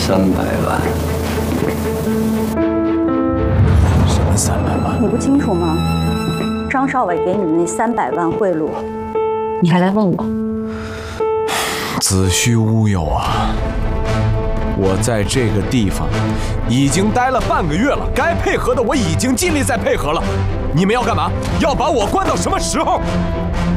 万。 什么300万？ 你不清楚吗？张少伟给你的那300万贿赂，你还来问我？ 子虚乌有啊！我在这个地方已经待了半个月了，该配合的我已经尽力在配合了。你们要干嘛？要把我关到什么时候？